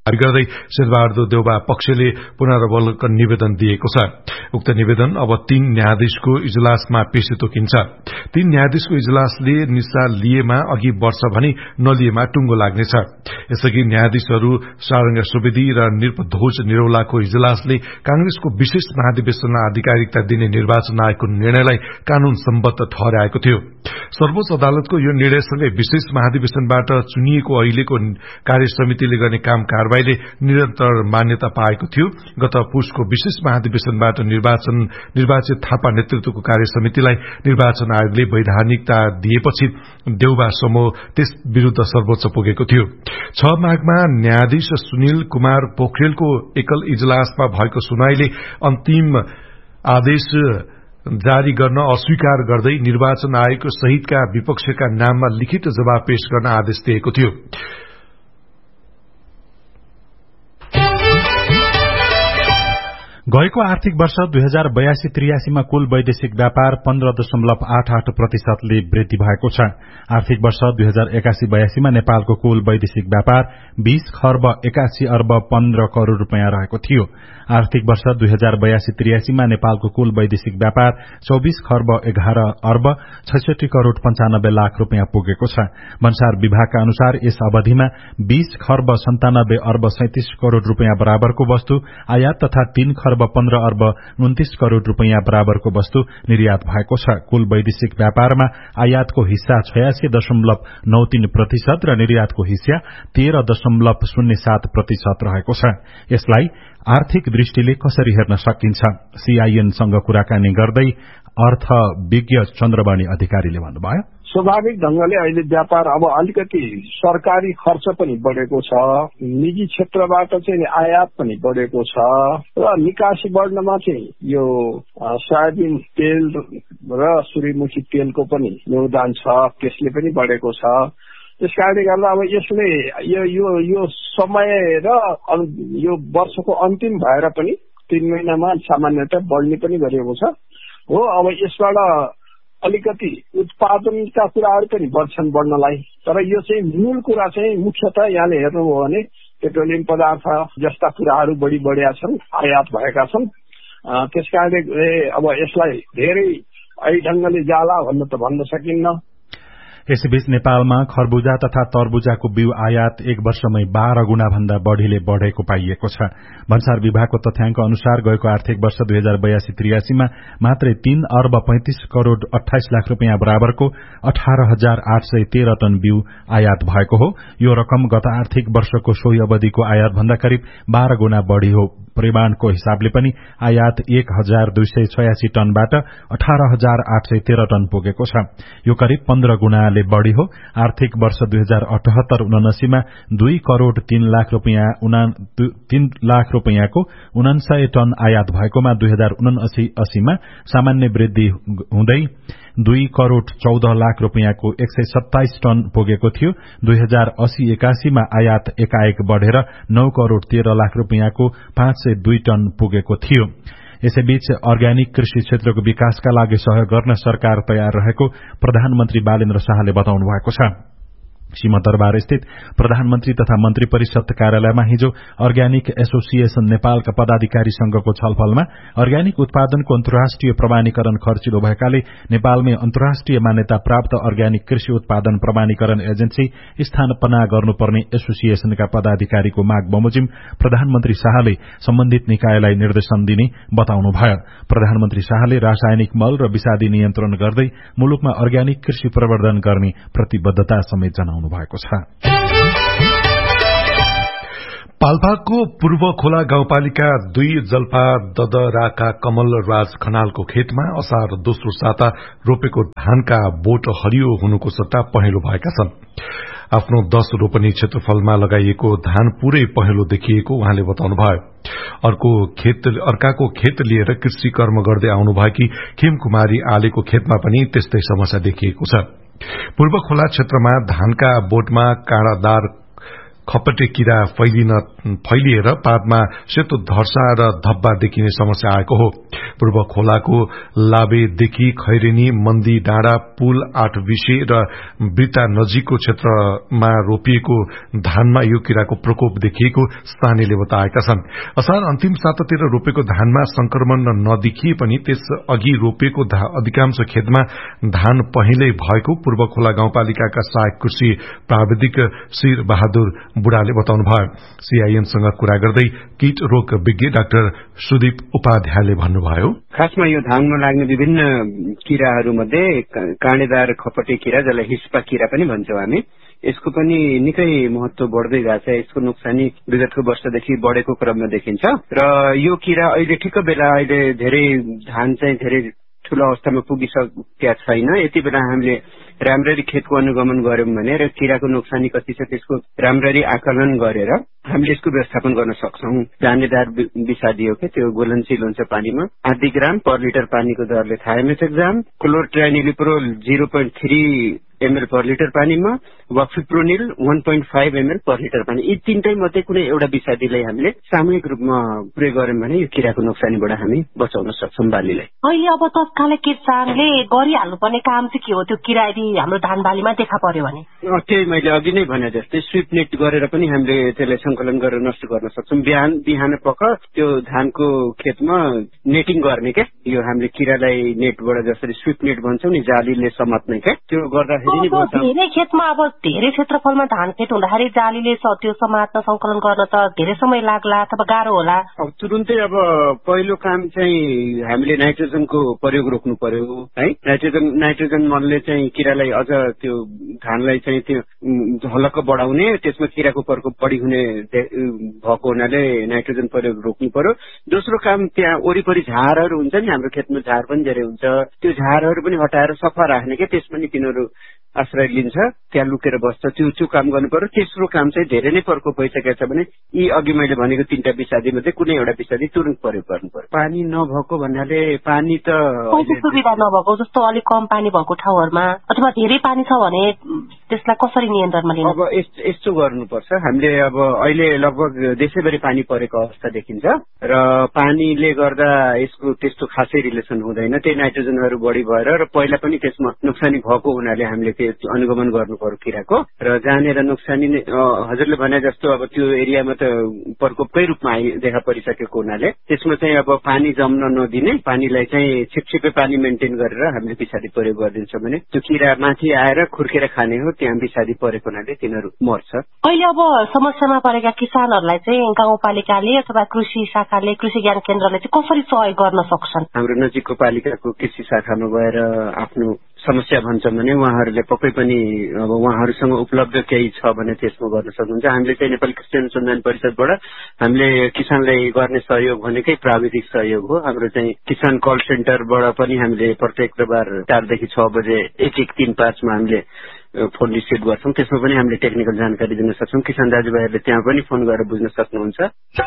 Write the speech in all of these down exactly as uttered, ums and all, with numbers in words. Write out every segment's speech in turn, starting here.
गर्दै शेरबहादुर देउबा पक्षले पुनरावलोकन निवेदन दिएको छ। उक्त निवेदन अब तीन न्यायाधीशको इजलासमा पेशी तोकिन्छ। तीन न्यायाधीशको इजलासले निशा लिएमा अघि वर्ष भनी नलिएमा टुंगो लाग्नेछ। यसअघि न्यायाधीशहरू सारंग सुवेदी र निरपध्वज निरौलाको इजलासले कांग्रेसको विशेष महाधिवेशनलाई आधिकारिकता दिने निर्वाचन आयोगको निर्णयलाई कानून सम्बद्ध ठहराएको थियो। सर्वोच्च अदालतको यो निर्णयसँगै विशेष महाधिवेशनबाट चुनिएको अहिलेको कार्यसमितिले गर्ने काम कारबाहीले निरन्तर मान्यता पाएको थियो। गत पुसको विशेष महाधिवेशनबाट निर्वाचन निर्वाचित थापा नेतृत्वको कार्यसमितिलाई निर्वाचन आयोगले वैधानिकता दिएपछि देउबा समूह त्यस विरूद्ध सर्वोच्च पुगेको थियो। छ माघमा न्यायाधीश सुनिल कुमार पोखरेलको एकल इजलासमा भएको सुनवाईले अन्तिम आदेश जारी गर्न अस्वीकार गर्दै निर्वाचन आयोग सहितका विपक्षका नाममा लिखित जवाब पेश गर्न आदेश दिएको थियो। गएको आर्थिक वर्ष दुई हजार बयासी त्रियासीमा कुल वैदेशिक व्यापार पन्ध्र दशमलव आठ आठ प्रतिशतले वृद्धि भएको छ। आर्थिक वर्ष दुई हजार एकासी बयासीमा नेपालको कुल वैदेशिक व्यापार बीस खर्ब एकासी अर्ब पन्ध्र करोड़ रूपियाँ रहेको थियो। आर्थिक वर्ष दुई हजार बयासी त्रियासीमा नेपालको कुल वैदेशिक व्यापार चौबीस खर्ब एघार अर्ब छैसठी करोड़ पञ्चानब्बे लाख रूपियाँ पुगेको छ। भन्सार विभागका अनुसार यस अवधिमा बीस खर्ब सन्तानब्बे अर्ब सैंतिस करोड़ रूपियाँ बराबरको वस्तु आयात तथा तीन खर्ब पन्ध्र अर्ब उन्तीस करोड़ रूपियाँ बराबरको वस्तु निर्यात भएको छ। कुल वैदेशिक व्यापारमा आयातको हिस्सा छयासी दशमलव नौ तीन प्रतिशत र निर्यातको हिस्सा तेह्र दशमलव शून्य सात प्रतिशत रहेको छ। यसलाई आर्थिक दृष्टिले कसरी हेर्न सकिन्छ? सीआईएनसँग कुराकानी गर्दै अर्थविज्ञ चन्द्रवाणी अधिकारीले भन्नुभयो, स्वाभाविक ढंगले अहिले व्यापार अब अलिकति सरकारी खर्च पनि बढेको छ, निजी क्षेत्रबाट चाहिँ आयात पनि बढेको छ र निकासी बढ्नमा चाहिँ यो सोयाबिन तेल र सूर्यमुखी तेलको पनि योगदान छ, त्यसले पनि बढेको छ। त्यसकारणले गर्दा अब यसले यो यो यो समय र यो वर्षको अन्तिम भएर पनि तीन महिनामा सामान्यतः बढ्ने पनि गरेको छ हो। अब यसबाट अलिकति उत्पादनका कुराहरू पनि बढ्छन् बढ्नलाई, तर यो चाहिँ मूल कुरा चाहिँ मुख्यतः यहाँले हेर्नुभयो भने पेट्रोलियम पदार्थ जस्ता कुराहरू बढी बढेका छन्, आयात भएका छन्। त्यसकारणले अब यसलाई धेरै अही ढंगले जाला भन्न त भन्न सकिन्न। यसैबीच नेपालमा खरबुजा तथा तरबुजाको बिउ आयात एक वर्षमै बाह्र गुणा भन्दा बढ़ीले बढ़ेको पाइएको छ। भन्सार विभागको तथ्याङ्क अनुसार गएको आर्थिक वर्ष दुई हजार बयासी त्रियासीमा मात्रै तीन अर्ब पैंतिस करोड़ अठाइस लाख रूपियाँ बराबरको अठार हजार आठ सय तेह्र टन बिउ आयात भएको हो। यो रकम गत आर्थिक वर्षको सोही अवधिको आयात भन्दा करिब बाह्र गुणा बढ़ी हो। परिमाणको हिसाबले पनि आयात एक हजार दुई सय छयासी टनबाट अठार हजार आठ सय तेह्र टन पुगेको छ। यो करिब पन्ध्र गुणाले बढ़ी हो। आर्थिक वर्ष दुई हजार अठहत्तर उनासीमा दुई करोड़ तीन लाख रूपियाँ तीन लाख रूपियाँको उनासय टन आयात भएकोमा दुई हजार उनासी अस्सीमा सामान्य वृद्धि हुँदै दुई करोड़ चौध लाख रूपियाँको एक सय सत्ताइस टन पुगेको थियो। दुई हजार अस्सी एकासीमा आयात एकाएक बढ़ेर नौ करोड़ तेह्र लाख रूपियाँको पाँच सय दुई टन पुगेको थियो। यसैबीच अर्ग्यानिक कृषि क्षेत्रको विकासका लागि सहयोग गर्न सरकार तयार रहेको प्रधानमन्त्री बालेन्द्र शाहले बताउनु भएको छ। सिंहदरबार स्थित प्रधानमन्त्री तथा मन्त्री परिषद कार्यालयमा हिजो अर्ग्यानिक एसोसिएशन नेपालका पदाधिकारी संघको छलफलमा अर्ग्यानिक उत्पादनको अन्तर्राष्ट्रिय प्रमाणीकरण खर्चिलो भएकाले नेपालमै अन्तर्राष्ट्रिय मान्यता प्राप्त अर्ग्यानिक कृषि उत्पादन प्रमाणीकरण एजेन्सी स्थापना गर्नुपर्ने एसोसिएशनका पदाधिकारीको माग बमोजिम प्रधानमन्त्री शाहले सम्बन्धित निकायलाई निर्देशन दिने बताउनुभयो। प्रधानमन्त्री शाहले रासायनिक मल र विषादी नियन्त्रण गर्दै मुलुकमा अर्ग्यानिक कृषि प्रवर्धन गर्ने प्रतिबद्धता समेत जनाउनु भएको छ। पाल्पाको पूर्व खोला गाउँपालिका दुई जल्पा ददराका कमल राज खनालको खेतमा असार दोस्रो साता रोपेको धानका बोट हरियो हुनुको सट्टा पहेँलो भएका छन्। आफ्नो दश रोपनी क्षेत्रफलमा लगाइएको धान पूरै पहेँलो देखिएको उहाँले बताउनुभयो। अर्को खेत अर्काको खेत लिएर कृषि कर्म गर्दै आउनुभएकी खेमकुमारी आलेको खेतमा पनि त्यस्तै समस्या देखिएको छ। पूर्व खोला क्षेत्रमा धानका बोटमा काँडादार खपटे किरा फैलिन फैलिएर पातमा सेतो धर्सा र धब्बा देखिने समस्या आएको हो। पूर्व खोलाको लाबेदेखि खैरेनी, मन्दी डाँडा, पुल आठ विषे र वृत्ता नजिकको क्षेत्रमा रोपिएको धानमा यो किराको प्रकोप देखिएको स्थानीयले बताएका छन्। असार अन्तिम सातातिर रोपेको धानमा संक्रमण नदेखिए पनि त्यस अघि रोपिएको अधिकांश खेतमा धान पहिल्यै भएको पूर्व खोला गाउँपालिकाका सहायक कृषि प्राविधिक श्री बहादुर बुढाले बताउनुभयो। सीआईएनसँग कुरा गर्दै कीट रोग विज्ञ डाक्टर सुदीप उपाध्यायले भन्नुभयो, खासमा यो धानमा लाग्ने विभिन्न किराहरू मध्ये काँडेदार खपटे किरा, जसलाई हिस्पा किरा पनि भन्छौं हामी, यसको पनि निकै महत्व बढ्दै गएको छ। यसको नोक्सानी विगतको वर्षदेखि बढेको क्रममा देखिन्छ र यो किरा अहिले ठिक्क बेला अहिले धेरै धान चाहिँ धेरै ठूलो अवस्थामा पुगिसकेका छैन। यति बेला हामीले राम्ररी खेतको अनुगमन गर्यौं भने र किराको नोक्सानी कति छ त्यसको राम्ररी आकलन गरेर हामीले यसको व्यवस्थापन गर्न सक्छौं। दानेदार विषादी हो कि त्यो घुलनशील हुन्छ पानीमा, आधी ग्राम पर लिटर पानीको दरले थाइमेथाक्जाम, क्लोरट्राइनिलिप्रोल zero point three ML per litre पानीमा वा फिप्रोनिल वन point five ML per litre पानी, यी तीनटै मध्ये कुनै एउटा विषादीलाई हामीले सामूहिक रूपमा प्रयोग गर्यौं भने यो किराको नोक्सानीबाट हामी बचाउन सक्छौं बालीलाई। अहिले अब तत्कालै किसानले गरिहाल्नुपर्ने काम चाहिँ के हो? त्यो किरा यदि हाम्रो धान बालीमा देखा पर्यो भने त्यही मैले अघि नै भने जस्तै स्विप नेट गरेर पनि हामीले त्यसलाई संकलन गरेर नष्ट गर्न सक्छौं। बिहान बिहान पख त्यो धानको खेतमा नेटिङ गर्ने के, यो हामीले किरालाई नेटबाट जसरी स्विप नेट भन्छौं नि, जालीले समात्ने के, त्यो गर्दा धेरै खेतमा अब धेरै क्षेत्रफलमा धान खेत हुँदाखेरि जालीले त्यो समात्न संकलन गर्न त धेरै समय लाग्ला अथवा गाह्रो होला। अब तुरुन्तै अब पहिलो काम चाहिँ हामीले नाइट्रोजनको प्रयोग रोक्नु पर्यो है। नाइट्रोजन नाइट्रोजन मलले चाहिँ किरालाई अझ त्यो धानलाई चाहिँ त्यो झलक्क बढाउने, त्यसमा किराको प्रकोप बढी हुने भएको हुनाले नाइट्रोजन प्रयोग रोक्नु पर्यो। दोस्रो काम त्यहाँ वरिपरि झारहरू हुन्छ नि, हाम्रो खेतमा झार पनि धेरै हुन्छ, त्यो झारहरू पनि हटाएर सफा राख्ने के, त्यसमा नि तिनीहरू आश्रय लिन्छ, त्यहाँ लुकेर बस्छ, त्यो त्यो काम गर्नु पर्यो। तेस्रो काम चाहिँ धेरै नै प्रकोप भइसकेको छ भने यी अघि मैले भनेको तीनटा विषादी मध्ये कुनै एउटा विषादी तुरन्त प्रयोग गर्नु पर्यो। पानी नभएको भन्नाले पानी त सुविधा नभएको जस्तो अलिक कम पानी भएको ठाउँहरूमा अथवा धेरै पानी छ भने त्यसलाई कसरी नियन्त्रणमा लिनु? अब यस्तो गर्नुपर्छ, हामीले अब अहिले लगभग देशैभरि पानी परेको अवस्था देखिन्छ र पानीले गर्दा यसको त्यस्तो खासै रिलेसन हुँदैन, त्यही नाइट्रोजनहरू बढी भएर र पहिला पनि त्यसमा नोक्सानी भएको हुनाले हामीले त्यो अनुगमन गर्नु पर्यो किराको। र जहाँनिर नोक्सानी हजुरले भने जस्तो अब त्यो एरियामा त प्रकोपकै रूपमा देखा परिसकेको हुनाले त्यसमा चाहिँ अब पानी जम्न नदिने, पानीलाई चाहिँ छिपछिपे पानी मेन्टेन गरेर हामीले विषादी प्रयोग गरिदिन्छौँ भने त्यो किरा माथि आएर खुर्केर खाने हो, त्यहाँ विषादी परेको हुनाले तिनीहरू मर्छ। अहिले अब समस्यामा परेका किसानहरूलाई चाहिँ गाउँपालिकाले अथवा कृषि शाखाले, कृषि ज्ञान केन्द्रले चाहिँ कसरी सहयोग गर्न सक्छन्? हाम्रो नजिकको पालिकाको कृषि शाखामा गएर आफ्नो समस्या भन्छौँ भने उहाँहरूले पक्कै पनि अब उहाँहरूसँग उपलब्ध केही छ भने त्यसमा गर्न सक्नुहुन्छ। हामीले चाहिँ नेपाली कृषि अनुसन्धान परिषदबाट हामीले किसानलाई गर्ने सहयोग भनेकै प्राविधिक सहयोग हो। हाम्रो चाहिँ किसान कल सेन्टरबाट पनि हामीले प्रत्येक बार चारदेखि छ बजे एक एक तीन पाँचमा हामीले फोन रिसिभ गर्छौँ, त्यसमा पनि हामीले टेक्निकल जानकारी दिन सक्छौँ। किसान दाजुभाइहरूले त्यहाँ पनि फोन गरेर बुझ्न सक्नुहुन्छ।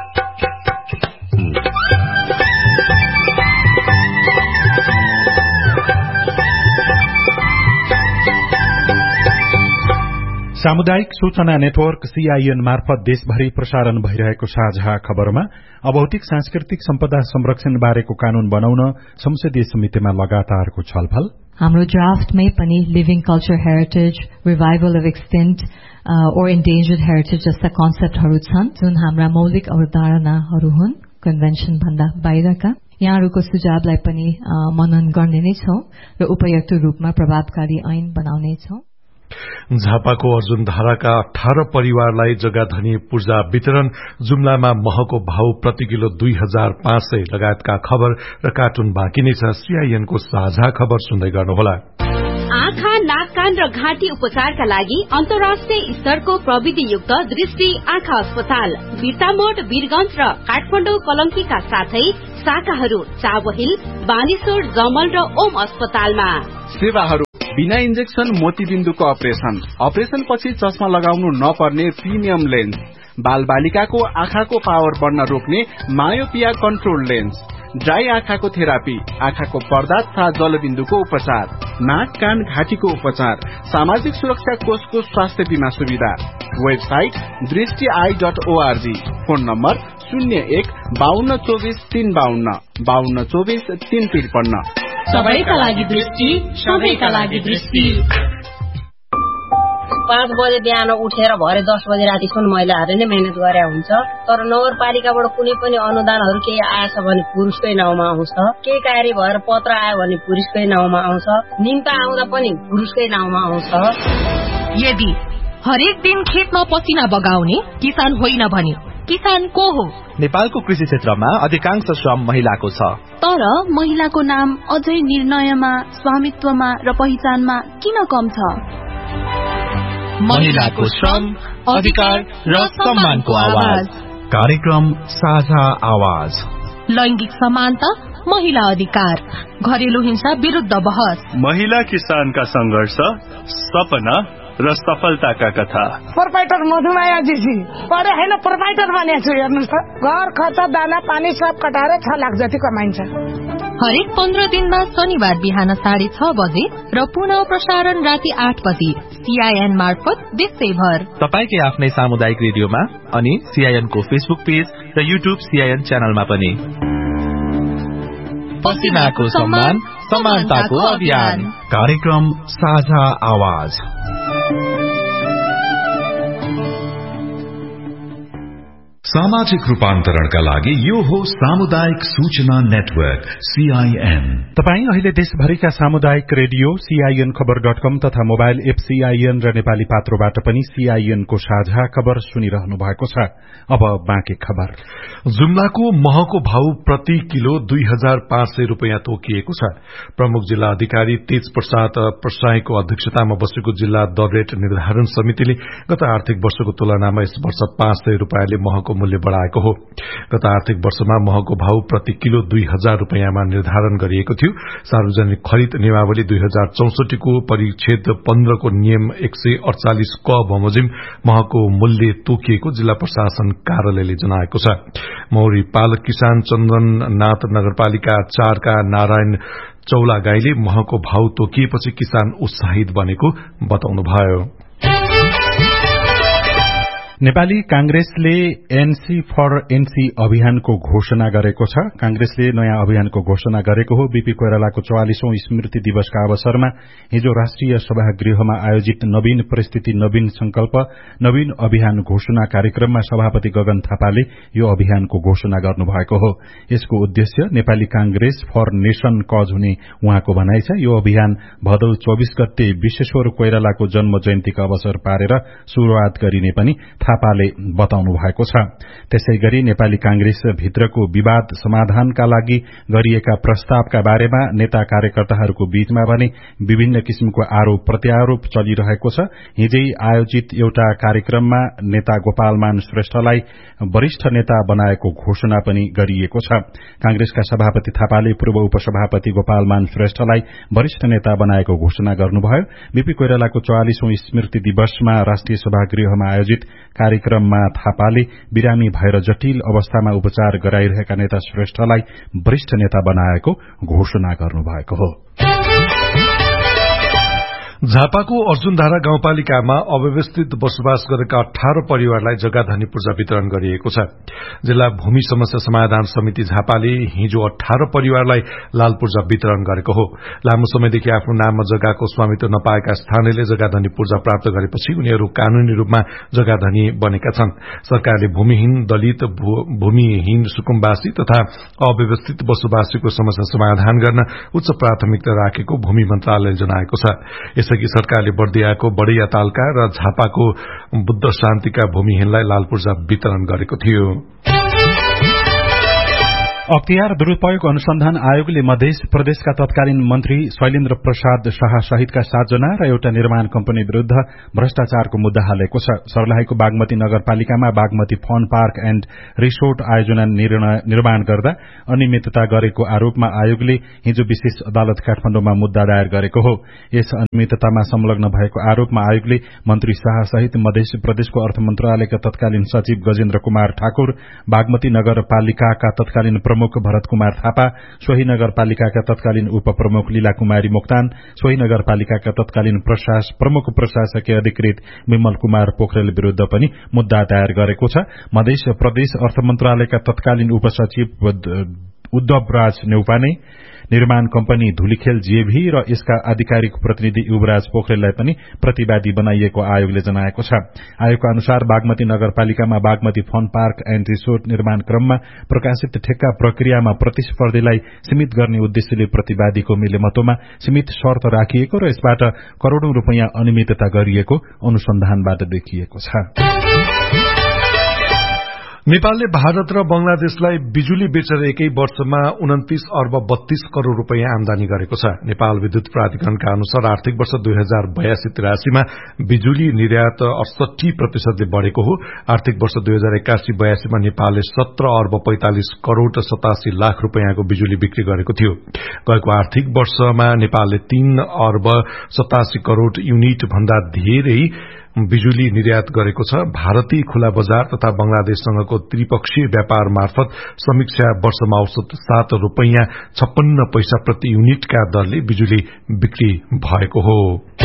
सामुदायिक सूचना नेटवर्क सीआईएन मार्फत देशभरि प्रसारण भइरहेको साझा खबरमा अभौतिक सांस्कृतिक सम्पदा संरक्षण बारेको कानून बनाउन संसदीय समितिमा लगातारको छलफल। हाम्रो ड्राफ्टमै पनि living culture heritage, revival of extent or endangered heritage जस्ता कन्सेप्टहरू छन् जुन हाम्रा मौलिक अवधारणाहरू हुन् कन्भेन्सन भन्दा बाहिरका। यहाँहरूको सुझावलाई पनि मनन गर्ने नै छौं र उपयुक्त रूपमा प्रभावकारी ऐन बनाउने छौं। झापाको अर्जुन धाराका अठारह परिवारलाई जग्गाधनी पूर्जा वितरण, जुम्लामा महको भाव प्रति किलो दुई हजार पाँच सय लगायतका खबर र कार्टुन बाँकी नै छ। सीआईएनको साझा खबर सुन्दै गर्नुहोला। आँखा, नाक, कान र घाँटी उपचारका लागि अन्तर्राष्ट्रिय स्तरको प्रविधियुक्त दृष्टि आँखा अस्पताल बिर्तामोड, वीरगंज र काठमाडौँ कलंकीका साथै शाखाहरू चाबहिल, बानेश्वर, जमल र ओम अस्पतालमा। सेवाहरू बिना इन्जेक्सन मोतीबिन्दुको अपरेशन, अपरेशन पछि चस्मा लगाउनु नपर्ने प्रिमियम लेन्स, बाल बालिकाको आँखाको पावर बढ्न रोक्ने मायोपिया कन्ट्रोल लेन्स, ड्राई आँखाको थेरापी, आँखाको पर्दा तथा जलबिन्दुको उपचार, नाक कान घाँटीको उपचार, सामाजिक सुरक्षा कोषको स्वास्थ्य बीमा सुविधा। वेबसाइट दृष्टि I dot ORG. Phone number शून्य एक बाहन्न चौबिस तीन बाहन्न बाहन्न चौबिस तीन त्रिपन्न। सबैका लागि दृष्टि, सबैका लागि दृष्टि। पाँच बजे बिहान उठेर भरे दस बजे रातिसम्म महिलाहरूले नै मेहनत गरे हुन्छ, तर नगरपालिकाबाट कुनै पनि अनुदानहरू केही आएछ भने पुरुषकै नाउँमा आउँछ, केही कार्य भएर पत्र आयो भने पुरुषकै नाउँमा आउँछ, निम्ता आउँदा पनि पुरुषकै नाउँमा आउँछ। यदि हरेक दिन खेतमा पसिना बगाउने किसान होइन भने किसान को हो? नेपालको कृषि क्षेत्रमा अधिकांश श्रम महिलाको छ, तर महिलाको नाम अझै निर्णयमा, स्वामित्वमा र पहिचानमा किन कम छ? महिलाको श्रम, अधिकार र सम्मानको आवाज। कार्यक्रम साझा आवाज। लैंगिक समानता, महिला अधिकार, घरेलु हिंसा विरुद्ध बहस, महिला किसानका संघर्ष, सपना र सफलताका कथा। प्रोपाइटर मधुमाया जीसी पढे होइन, प्रोपाइटर बनेको छु। हेर्नुहोस् त, घर खर्च दाना पानी सब कटाएर छ लाख जति कमाइन्छ। हरेक पन्ध्र दिनमा शनिबार बिहान साढे छ बजे र पुनः प्रसारण राति आठ बजे सीआईएन मार्फत देशैभर तपाईकै आफ्नै सामुदायिक रेडियोमा अनि सीआईएन को फेसबुक पेज र युट्युब सीआईएन च्यानलमा पनि। पसिनाको सम्मान, समानताको अभियान। कार्यक्रम साझा आवाज। सामाजिक रूपान्तरणका लागि यो हो सामुदायिक सूचना नेटवर्क सीआईएन। तपाई अहिले देशभरिका सामुदायिक रेडियो सीआईएन खबर डट कम तथा मोबाइल एप सीआईएन र नेपाली पात्रोबाट पनि सीआईएन को साझा खबर सुनिरहनु भएको छ। अब बाँकी खबर। जुम्लाको महको भाउ प्रति किलो दुई हजार पाँच सय रूपियाँ तोकिएको छ। प्रमुख जिल्ला अधिकारी तेज प्रसाद प्रसाईको अध्यक्षतामा बसेको जिल्ला दर रेट निर्धारण समितिले गत आर्थिक वर्षको तुलनामा यस वर्ष पाँच सय रूपियाँले महको मूल्य बढ़ाएको हो। गत आर्थिक वर्षमा महको भाउ प्रति किलो दुई हजार रूपियाँमा निर्धारण गरिएको थियो। सार्वजनिक खरिद नियमावली दुई हजार चौसठीको परिच्छेद पन्ध्रको नियम एक सय अड़चालिस क बमोजिम महको मूल्य तोकिएको जिल्ला प्रशासन कार्यालयले जनाएको छ। मौरी पालक किसान चन्दन नाथ नगरपालिका चारका नारायण चौलागाईले महको भाउ तोकिएपछि किसान उत्साहित बनेको बताउनुभयो। नेपाली कांग्रेसले एनसी फर एनसी अभियानको घोषणा गरेको छ। कांग्रेसले नयाँ अभियानको घोषणा गरेको हो। बीपी कोइरालाको चौवालीसौं स्मृति दिवसका अवसरमा हिजो राष्ट्रिय सभागृहमा आयोजित नवीन परिस्थिति नवीन संकल्प नवीन अभियान घोषणा कार्यक्रममा सभापति गगन थापाले यो अभियानको घोषणा गर्नुभएको हो। यसको उद्देश्य Nepali Congress for nation cause हुने उहाँको भनाइ छ। यो अभियान भदौ चौबीस गते विश्वेश्वर कोइरालाको जन्म जयन्तीका अवसर पारेर शुरूआत गरिने पनि थापाले बताउनु भएको छ। त्यसैगरी नेपाली कांग्रेस भित्रको विवाद समाधानका लागि गरिएका प्रस्तावका बारेमा नेता कार्यकर्ताहरूको बीचमा भने विभिन्न किसिमको आरोप प्रत्यारोप चलिरहेको छ। हिजै आयोजित एउटा कार्यक्रममा नेता गोपालमान श्रेष्ठलाई वरिष्ठ नेता बनाएको घोषणा पनि गरिएको छ। कांग्रेसका सभापति थापाले पूर्व उपसभापति गोपालमान श्रेष्ठलाई वरिष्ठ नेता बनाएको घोषणा गर्नुभयो। बीपी कोइरालाको चौवालीसौं स्मृति दिवसमा राष्ट्रिय सभागृहमा आयोजित कार्यक्रममा थापाले बिरामी भएर जटिल अवस्थामा उपचार गराइरहेका नेता श्रेष्ठलाई वरिष्ठ नेता बनाएको घोषणा गर्नुभएको हो। झापाको अर्जुनधारा गाउँपालिकामा अव्यवस्थित बसोबास गरेका अठार परिवारलाई जग्गाधनी पूर्जा वितरण गरिएको छ। जिल्ला भूमि समस्या समाधान समिति झापाले हिजो अठार परिवारलाई लाल पूर्जा वितरण गरेको हो। लामो समयदेखि आफ्नो नाममा जग्गाको स्वामित्व नपाएका स्थानीयले जग्गाधनी पूर्जा प्राप्त गरेपछि उनीहरू कानूनी रूपमा जग्गाधनी बनेका छन्। सरकारले भूमिहीन दलित भूमिहीन सुकुम्बासी तथा अव्यवस्थित बसोबासीको समस्या समाधान गर्न उच्च प्राथमिकता राखेको भूमि मन्त्रालयले जनाएको छ। यसअघि सरकारले बर्दियाको बड़ैया तालका र झापाको बुद्ध शान्तिका भूमिहीनलाई लाल पूर्जा वितरण गरेको थियो। अख्तियार दुरूपयोग अनुसन्धान आयोगले मध्य प्रदेशका तत्कालीन मन्त्री शैलेन्द्र प्रसाद शाह सहितका सातजना र एउटा निर्माण कम्पनी विरूद्ध भ्रष्टाचारको मुद्दा हालेको छ। सर्लाहीको बागमती नगरपालिकामा Bagmati fun park and resort आयोजना निर्माण गर्दा अनियमितता गरेको आरोपमा आयोगले हिजो विशेष अदालत काठमाडौँमा मुद्दा दायर गरेको हो। यस अनियमिततामा संलग्न भएको आरोपमा आयोगले मन्त्री शाह सहित मध्य प्रदेशको अर्थ मन्त्रालयका तत्कालीन सचिव गजेन्द्र कुमार ठाकुर, बागमती नगरपालिकाका तत्कालीन प्रमुख प्रमुख भरत कुमार थापा, सोही नगरपालिकाका तत्कालीन उपप्रमुख लीला कुमारी मोक्तान, सोही नगरपालिकाका तत्कालीन प्रशास प्रमुख प्रशासकीय अधिकृत विमल कुमार पोखरेल विरूद्ध पनि मुद्दा दायर गरेको छ। मध्य प्रदेश अर्थ मन्त्रालयका तत्कालीन उपसचिव उद्धव राज नेउपाने, निर्माण कम्पनी धुलीखेल जेभी र यसका आधिकारिक प्रतिनिधि युवराज पोखरेललाई पनि प्रतिवादी बनाइएको आयोगले जनाएको छ। आयोगका अनुसार बागमती नगरपालिकामा Bagmati fun park and resort निर्माण क्रममा प्रकाशित ठेक्का प्रक्रियामा प्रतिस्पर्धीलाई सीमित गर्ने उद्देश्यले प्रतिवादीको मिलेमतोमा सीमित शर्त राखिएको र यसबाट करोड़ौं रूपियाँ अनियमितता गरिएको अनुसन्धानबाट देखिएको छ। नेपालले भारत र बंगलादेशलाई बिजुली बेचेर एकै वर्षमा उन्तीस अर्ब बत्तीस करोड़ रूपियाँ आमदानी गरेको छ। नेपाल विद्युत प्राधिकरणका अनुसार आर्थिक वर्ष दुई हजार बयासी त्रियासीमा बिजुली निर्यात अडसठी प्रतिशतले बढ़ेको हो। आर्थिक वर्ष दुई हजार एक्कासी बयासीमा नेपालले सत्र अर्ब पैंतालिस करोड़ सतासी लाख रूपियाँको बिजुली बिक्री गरेको थियो। गएको आर्थिक वर्षमा नेपालले तीन अर्ब सतासी करोड़ युनिट भन्दा धेरै बिजुली निर्यात गरेको छ। भारतीय खुला बजार तथा बंगलादेशसँगको त्रिपक्षीय व्यापार मार्फत समीक्षा वर्षमा औसत सात रूपियाँ छप्पन्न पैसा प्रति युनिटका दरले बिजुली बिक्री भएको हो।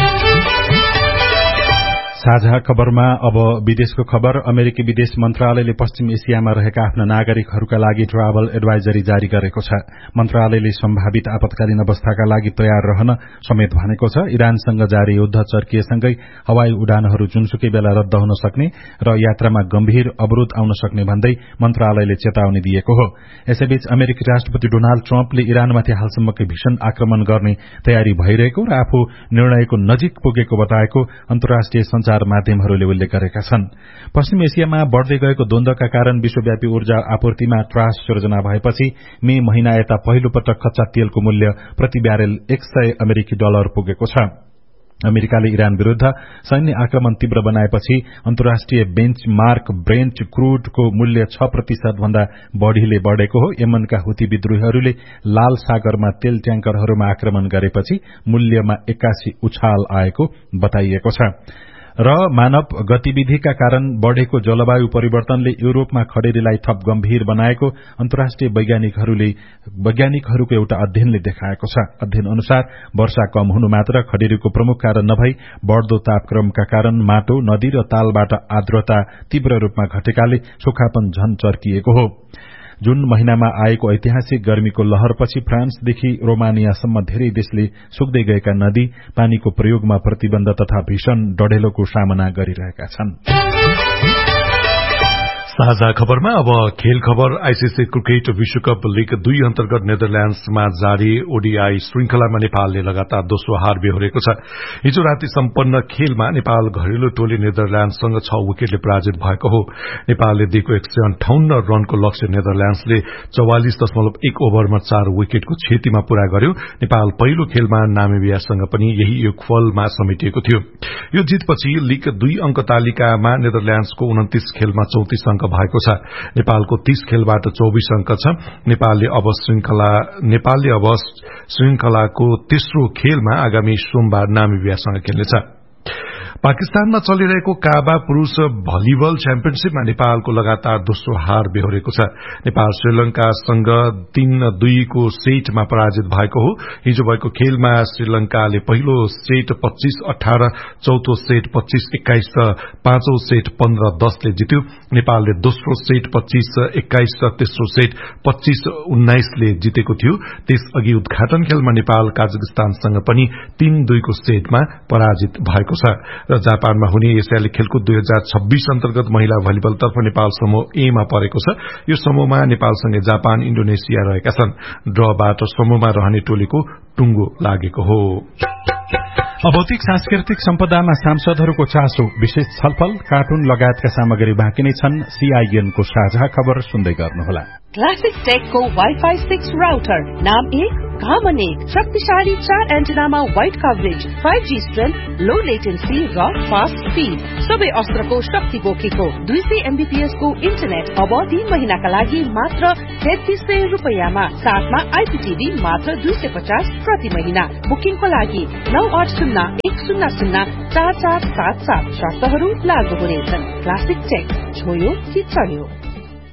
साझा खबरमा अब विदेशको खबर। अमेरिकी विदेश मन्त्रालयले पश्चिम एसियामा रहेका आफ्ना नागरिकहरूका लागि ट्राभल एडभाइजरी जारी गरेको छ। मन्त्रालयले सम्भावित आपतकालीन अवस्थाका लागि तयार रहन समेत भनेको छ। इरानसँग जारी युद्ध चर्किएसँगै हवाई उडानहरू जुनसुकै बेला रद्द हुन सक्ने र यात्रामा गम्भीर अवरोध आउन सक्ने भन्दै मन्त्रालयले चेतावनी दिएको हो। यसैबीच अमेरिकी राष्ट्रपति डोनाल्ड ट्रम्पले इरानमाथि हालसम्मकै भीषण आक्रमण गर्ने तयारी भइरहेको र आफू निर्णयको नजिक पुगेको बताएको अन्तर्राष्ट्रिय संचार माध्यमहरूले उल्लेख गरेका छन्। पश्चिम एसियामा बढ़दै गएको द्वन्द्वका कारण विश्वव्यापी ऊर्जा आपूर्तिमा त्रास सिर्जना भएपछि मे महिना यता पहिलो पटक कच्चा तेलको मूल्य प्रति ब्यारेल एक सय अमेरिकी डलर पुगेको छ। अमेरिकाले इरान विरूद्ध सैन्य आक्रमण तीव्र बनाएपछि अन्तर्राष्ट्रिय बेन्चमार्क ब्रेन्ट क्रूडको मूल्य छ प्रतिशत भन्दा बढ़ीले बढ़ेको हो। यमनका हुती विद्रोहीहरूले लाल सागरमा तेल ट्याङ्करहरूमा आक्रमण गरेपछि मूल्यमा एक्कासी उछाल आएको बताइएको छ। र मानव गतिविधिका कारण बढ़ेको जलवायु परिवर्तनले युरोपमा खडेरीलाई थप गम्भीर बनाएको अन्तर्राष्ट्रिय वैज्ञानिकहरूले वैज्ञानिकहरूको एउटा अध्ययनले देखाएको छ। अध्ययन अनुसार वर्षा कम हुनु मात्र खडेरीको प्रमुख कारण नभई बढ़दो तापक्रमका कारण माटो, नदी र तालबाट आर्द्रता तीव्र रूपमा घटेकाले सुक्खापन झन चर्किएको हो। जून महिनामा आएको ऐतिहासिक गर्मीको लहरपछि फ्रान्सदेखि रोमानियासम्म धेरै देशले सुक्दै गएका नदी पानीको प्रयोगमा प्रतिबन्ध तथा भीषण डढेलोको सामना गरिरहेका छन्। साझा खबरमा अब खेल खबर। आईसीसी क्रिकेट विश्वकप लीग दुई अन्तर्गत नेदरल्याण्ड्समा जारी ओडीआई श्रृंखलामा नेपालले लगातार दोस्रो हार बेहोरेको छ। हिजो राति सम्पन्न खेलमा नेपाल घरेलु टोली नेदरल्याण्डसँग छ विकेटले पराजित भएको हो। नेपालले दिएको एक सय अन्ठाउन्न रनको लक्ष्य नेदरल्याण्ड्सले चौवालिस दशमलव एक ओभरमा चार विकेटको क्षतिमा पूरा गर्यो। नेपाल पहिलो खेलमा नामिबियासँग पनि यही योगफलमा समेटिएको थियो। यो जितपछि लीग दुई अंक तालिकामा नेदरल्याण्ड्सको उन्तीस खेलमा चौतीस अंक भएको छ। नेपालको तीस खेलबाट चौबीस अंक छ। नेपालले अब श्रृंखला नेपालले अब श्रृंखलाको तेस्रो खेलमा आगामी सोमबार नामिबियासँग खेल्नेछ। पाकिस्तानमा चलिरहेको काबा पुरूष भलिबल च्याम्पियनशीपमा नेपालको लगातार दोस्रो हार बेहोरेको छ। नेपाल श्रीलंकासँग तीन दुईको सेटमा पराजित भएको हो। हिजो भएको खेलमा श्रीलंकाले पहिलो सेट पच्चीस अठार, चौथो सेट पच्चीस एक्काइस र पाँचौं सेट पन्ध्र दसले जित्यो। नेपालले दोस्रो सेट पच्चीस एक्काइस र तेस्रो सेट पच्चीस उन्नाइसले जितेको थियो। त्यसअघि उद्घाटन खेलमा नेपाल काजाकिस्तानसँग पनि तीन दुईको सेटमा पराजित भएको छ। र जापानमा हुने एसियाली खेलकुद दुई हजार छब्बीस अन्तर्गत महिला भलिबलतर्फ नेपाल समूह ए मा परेको छ। यो समूहमा नेपालसँगै जापान, इन्डोनेसिया रहेका छन्। ड्रबाट समूहमा रहने टोलीको टुंगो लागेको हो। भौतिक सांस्कृतिक सम्पदामा सांसदहरूको चासो, विशेष छलफल, कार्टुन लगायतका सामग्री बाँकी नै छन्। सीआईएनको साझा खबर सुन्दै गर्नुहोला। क्लासिक टेकको वाइफाई सिक्स राउटर, नाम एक घामन एक, शक्तिशाली चार एन्टेनामा wide coverage, five G strength, लो लेटेन्सी र फास्ट स्पीड, सबै अस्त्रको शक्ति बोकेको दुई सय एमबीपीएस को इन्टरनेट अब तीन महिनाका लागि मात्र तेत्तीस सय रूपियाँमा, साथमा आइपीटीभी मात्र दुई सय पचास प्रति महिना। बुकिङको लागि नौ आठ शून्य एक शून्य शून्य चार चार सात सात, शर्तहरू लागू हुनेछन्। क्लासिक टेक, छोयो कि चल्यो।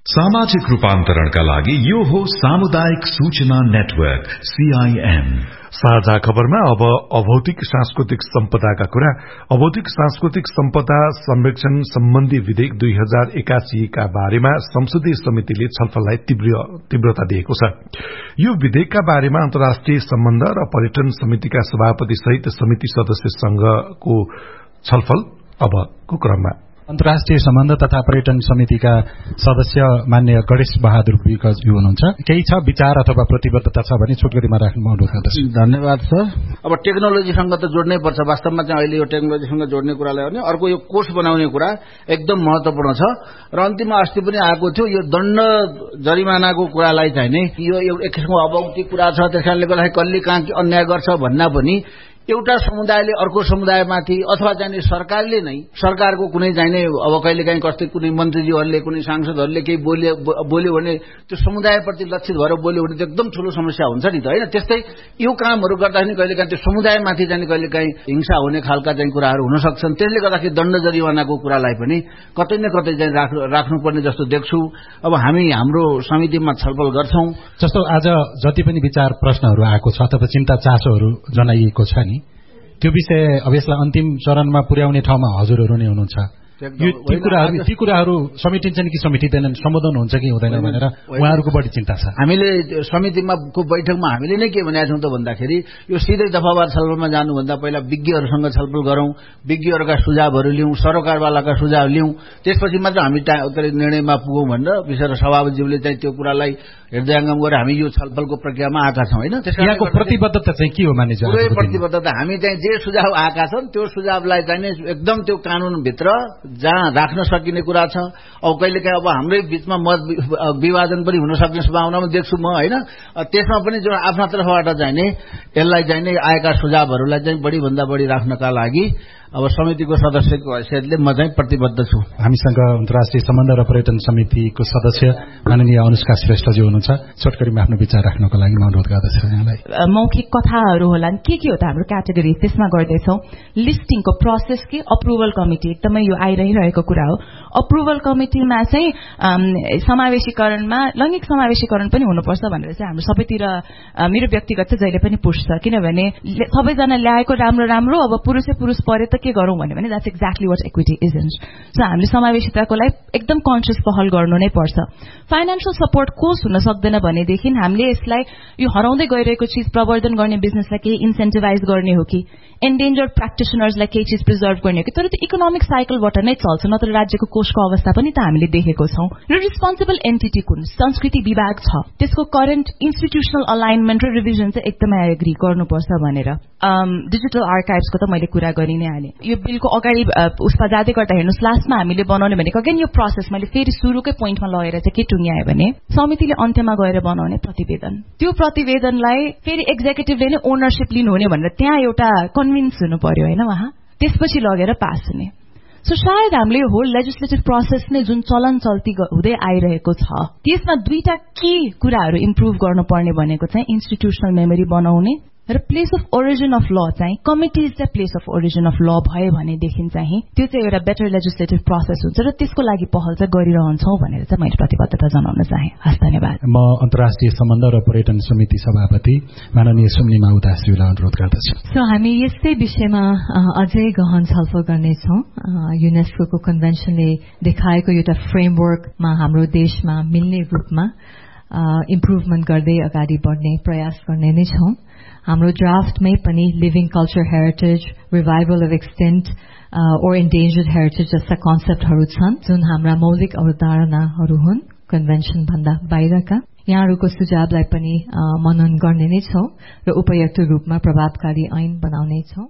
सामाजिक रूपान्तरणका लागि यो हो सामुदायिक सूचना नेटवर्क सीआईएन। साझा खबरमा अब अभौतिक सांस्कृतिक सम्पदाका कुरा। अभौतिक सांस्कृतिक सम्पदा संरक्षण सम्बन्धी विधेयक दुई हजार एकासी का बारेमा संसदीय समितिले छलफललाई तीव्रता दिएको छ। यो विधेयकका बारेमा अन्तर्राष्ट्रिय सम्बन्ध र पर्यटन समितिका सभापति सहित समिति सदस्य संघको छलफल अबको क्रममा। अन्तर्राष्ट्रिय सम्बन्ध तथा पर्यटन समितिका सदस्य मान्य गणेश बहादुर विकजी हुनुहुन्छ। केही छ विचार अथवा प्रतिबद्धता छ भने छोटकरीमा राख्नु अनुरोध गर्दछु। धन्यवाद सर। अब टेक्नोलोजीसँग त जोड्नै पर्छ। वास्तवमा चाहिँ अहिले यो टेक्नोलोजीसँग जोड्ने कुरालाई भने अर्को यो कोष बनाउने कुरा एकदम महत्वपूर्ण छ र अन्तिममा अस्ति पनि आएको थियो यो दण्ड जरिमानाको कुरालाई चाहिँ नै यो एक किसिमको अभौतिक कुरा छ, त्यसकारणले गर्दाखेरि कसले कहाँ अन्याय गर्छ भन्दा पनि एउटा समुदायले अर्को समुदायमाथि अथवा चाहिँ सरकारले नै सरकारको कुनै चाहिँ अब कहिलेकाहीँ कस्तै कुनै मन्त्रीजीहरूले कुनै सांसदहरूले केही बोल्यो बोल्यो भने त्यो समुदायप्रति लक्षित भएर बोल्यो भने त्यो एकदम ठूलो समस्या हुन्छ नि त होइन। त्यस्तै यो कामहरू गर्दाखेरि कहिलेकाहीँ त्यो समुदायमाथि चाहिँ कहिलेकाहीँ हिंसा हुने खालका चाहिँ कुराहरू हुन सक्छन्। त्यसले गर्दाखेरि दण्ड जरिवानाको कुरालाई पनि कतै न कतै चाहिँ राख्नुपर्ने जस्तो देख्छु। अब हामी हाम्रो समितिमा छलफल गर्छौं। जस्तो आज जति पनि विचार प्रश्नहरू आएको छ अथवा चिन्ता चासोहरू जनाइएको छ नि त्यो विषय अब यसलाई अन्तिम चरणमा पुर्याउने ठाउँमा हजुरहरू नै हुनुहुन्छ। यो ती कुराहरू ती कुराहरू समेटिन्छन् कि समेटिँदैनन्, सम्बोधन हुन्छ कि हुँदैन भनेर उहाँहरूको बढी चिन्ता छ। हामीले समितिमा को बैठकमा हामीले नै के भनेका छौँ त भन्दाखेरि यो सिधै दफावार छलफलमा जानुभन्दा पहिला विज्ञहरूसँग छलफल गरौं, विज्ञहरूका सुझावहरू लिउँ, सरकारवालाका सुझाव लिउँ, त्यसपछि मात्र हामी निर्णयमा पुगौं भनेर विशेष सभापतिज्यूले चाहिँ त्यो कुरालाई हृदयङ्गम गरेर हामी यो छलफलको प्रक्रियामा आएका छौँ होइन। त्यसको प्रतिबद्धता चाहिँ के हो मानिज्यू? पुरै प्रतिबद्धता हामी चाहिँ जे सुझाव आएका छन् त्यो सुझावलाई चाहिँ एकदम त्यो कानूनभित्र जहाँ राख्न सकिने कुरा छ। अब कहिलेकाहीँ अब हाम्रै बीचमा मत विभाजन पनि हुन सक्ने सम्भावना पनि देख्छु म होइन। त्यसमा पनि जो आफ्ना तर्फबाट चाहिँ नै यसलाई चाहिँ नै आएका सुझावहरूलाई चाहिँ बढी भन्दा बढी राख्नका लागि अब समितिको सदस्यको हैसियतले म चाहिँ प्रतिबद्ध छु। हामीसँग अन्तर्राष्ट्रिय सम्बन्ध र पर्यटन समितिको सदस्य माननीय अनुष्का श्रेष्ठजी हुनुहुन्छ। छोटकरीमा आफ्नो विचार राख्नको लागि म अनुरोध गर्दछु यहाँलाई। मौखिक कथाहरू होलान् के के हो त हाम्रो क्याटेगोरी त्यसमा गर्दैछौँ। लिस्टिङको प्रोसेस के अप्रुभल कमिटी एकदमै यो आइरहिरहेको कुरा हो। अप्रुभल कमिटीमा चाहिँ समावेशीकरणमा लैङ्गिक समावेशीकरण पनि हुनुपर्छ भनेर चाहिँ हाम्रो सबैतिर मेरो व्यक्तिगत चाहिँ जहिले पनि पुष्ट छ। किनभने सबैजना ल्याएको राम्रो राम्रो अब पुरुषै पुरुष परे त के गरौं भन्यो भने that's exactly what equity isn't. So हामीले समावेशिताको लागि एकदम कन्सियस पहल गर्नु नै पर्छ। फाइनेन्शियल सपोर्ट कोष हुन सक्दैन भनेदेखि हामीले यसलाई यो हराउँदै गइरहेको चिज प्रवर्धन गर्ने बिजनेसलाई केही इन्सेन्टिभाइज गर्ने हो कि एन्डेन्जर्ड प्र्याक्टिसनर्सलाई केही चिज प्रिजर्भ गर्ने हो कि तर त्यो इकोनोमिक साइकलबाट नै चल्छ, नत्र राज्यको कोषको अवस्था पनि त हामीले देखेको छौं। र रिस्पोन्सिबल एन्टिटी कुन संस्कृति विभाग छ त्यसको करेन्ट इन्स्टिट्युसनल अलाइनमेन्ट र रिभिजन चाहिँ एकदमै एग्री गर्नुपर्छ भनेर। डिजिटल आर्काइभ्सको त मैले कुरा गरि नै हालेँ। यो बिलको अगाडि उसमा जाँदै गर्दा हेर्नुहोस् लास्टमा हामीले बनाउने भनेको अगेन यो प्रोसेस मैले फेरि सुरुकै पोइन्टमा लगेर चाहिँ के टुङ्ग्याएँ भने समितिले अन्त्यमा गएर बनाउने प्रतिवेदन, त्यो प्रतिवेदनलाई फेरि एक्जिक्युटिभले नै ओनरसिप लिनुहुने भनेर त्यहाँ एउटा कन्भिन्स हुनु पर्यो होइन उहाँ, त्यसपछि लगेर पास हुने। सो सायद हामीले यो होल लेजिस्लेटिभ प्रोसेस नै जुन चलन चल्ती हुँदै आइरहेको छ त्यसमा दुईटा के कुराहरू इम्प्रुभ गर्नुपर्ने भनेको चाहिँ इन्स्टिट्युसनल मेमोरी बनाउने र प्लेस अफ ओरिजिन अफ ल चाहिँ कमिटिज चाहिँ प्लेस अफ ओरिजिन अफ ल भयो भनेदेखि चाहिँ त्यो चाहिँ एउटा बेटर लेजिस्लेटिभ प्रोसेस हुन्छ र त्यसको लागि पहल चाहिँ गरिरहन्छौं भनेर चाहिँ मैले प्रतिबद्धता जनाउन चाहे। हस्, धन्यवाद। म अन्तर्राष्ट्रिय सम्बन्ध र पर्यटन समिति सभापति माननीय सुम्निमा उदासीलाई अनुरोध गर्दछु। सो हामी यस्तै विषयमा अझै गहन छलफल गर्नेछौं। युनेस्को कन्भेन्सनले देखाएको एउटा फ्रेमवर्कमा हाम्रो देशमा मिल्ने रूपमा इम्प्रुभमेन्ट गर्दै अगाडि बढ्ने प्रयास गर्ने नै छौं। हाम्रो ड्राफ्टमै पनि living culture heritage, revival of extent or endangered heritage जस्ता कन्सेप्टहरू छन् जुन हाम्रा मौलिक अवधारणाहरू हुन् कन्भेन्सन भन्दा बाहिरका। यहाँहरूको सुझावलाई पनि मनन गर्ने नै छौं र उपयुक्त रूपमा प्रभावकारी ऐन बनाउने छौं।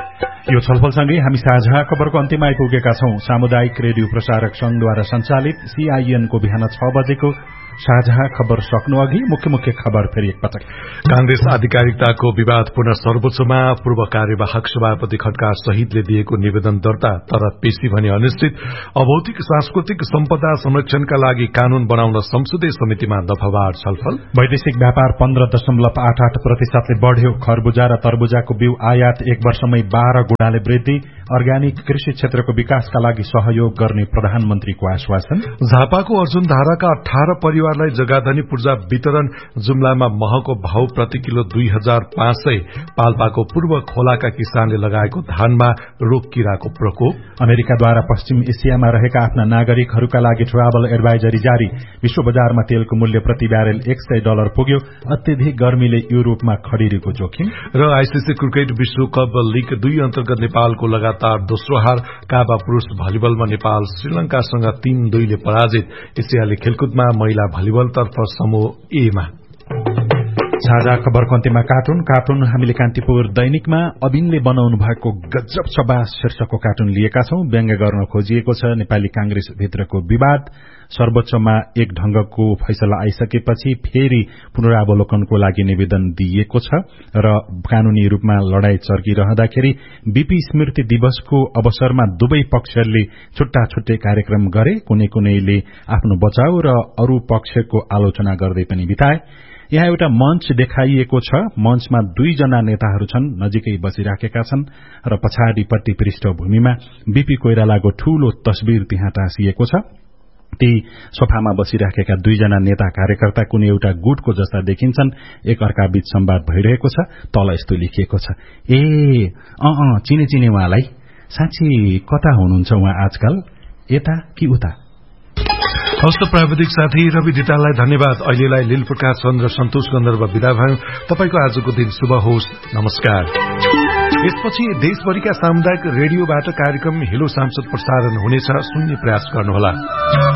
यो छलफलसँगै हामी साझा खबरको अन्त्यमा आइपुगेका छौं। सामुदायिक रेडियो प्रसारक संघद्वारा सञ्चालित सीआईएनको बिहान छ बजेको साझा खबर सक्नु अघि मुख्य मुख्य खबर फेरि एकपटक। कांग्रेस आधिकारिकताको विवाद पुनः सर्वोच्चमा, पूर्व कार्यवाहक सभापति खड्का सहितले दिएको निवेदन दर्ता तर पेशी भने अनिश्चित। अभौतिक सांस्कृतिक सम्पदा संरक्षणका लागि कानून बनाउन संसदीय समितिमा दफावार छलफल। वैदेशिक व्यापार पन्ध्र दशमलव आठ आठ प्रतिशतले बढ़्यो। खरबुजा र तरबुजाको बिउ आयात एक वर्षमै बाह्र गुणाले वृद्धि। अर्ग्यानिक कृषि क्षेत्रको विकासका लागि सहयोग गर्ने प्रधानमन्त्रीको आश्वासन। झापाको अर्जुन धाराका अठारह परिवारलाई जग्गाधनी पूर्जा वितरण। जुम्लामा महको भाव प्रति किलो दुई हजार पाँच सय। पाल्पाको पूर्व खोलाका किसानले लगाएको धानमा रोग किराको प्रकोप। अमेरिकाद्वारा पश्चिम एसियामा रहेका आफ्ना नागरिकहरूका लागि ट्राभल एडभाइजरी जारी। विश्व बजारमा तेलको मूल्य प्रति ब्यारेल एक सय डलर पुग्यो। अत्यधिक गर्मीले युरोपमा खडेरीको जोखिम। र आईसीसी क्रिकेट विश्वकप लीग दुई अन्तर्गत नेपालको लगातार दोस्रो हार। काबा पुरूष भलिबलमा नेपाल श्रीलंकासँग तीन दुईले पराजित। एसियाली खेलकुदमा महिला भलिबलतर्फ समूह ए मा। साझा खबरको अन्त्यमा कार्टुन कार्टुन हामीले कान्तिपुर दैनिकमा अबिनले बनाउनु भएको गजब सबास शीर्षकको कार्टुन लिएका छौं। व्यङ्ग्य गर्न खोजिएको छ नेपाली कांग्रेस भित्रको विवाद। सर्वोच्चमा एक ढंगको फैसला आइसकेपछि फेरि पुनरावलोकनको लागि निवेदन दिइएको छ र कानूनी रूपमा लडाई चर्किरहँदाखेरि बीपी स्मृति दिवसको अवसरमा दुवै पक्षले छुट्टा छुट्टै कार्यक्रम गरे। कुनै कुनैले आफ्नो बचाउ र अरू पक्षको आलोचना गर्दै पनि बिताए। यहाँ एउटा मञ्च देखाइएको छ। मञ्चमा दुईजना नेताहरू छन्, नजिकै बसिराखेका छन् र पछाडिपट्टि पृष्ठभूमिमा बीपी कोइरालाको ठूलो तस्बिर त्यहाँ टाँसिएको छ। त्यही सोफामा बसिराखेका दुईजना नेता कार्यकर्ता कुनै एउटा गुटको जस्ता देखिन्छन्। एक अर्का बीच संवाद भइरहेको छ। तल यस्तो लेखिएको छ, ए अ अ चिने चिने उहाँलाई, साँच्ची कता हुनुहुन्छ उहाँ आजकल, यता कि उता। हस्त प्राविधिक साथी रवि दिताललाई धन्यवाद। अहिलेलाई लील प्रकाश चन्द्र सन्तोष गन्धर्व विदा भयौं। तपाईको आजको दिन शुभ होस्। नमस्कार। यसपछि देशभरिका सामुदायिक रेडियोबाट कार्यक्रम हेलो सांसद प्रसारण हुनेछ। सुन्ने प्रयास गर्नुहोला।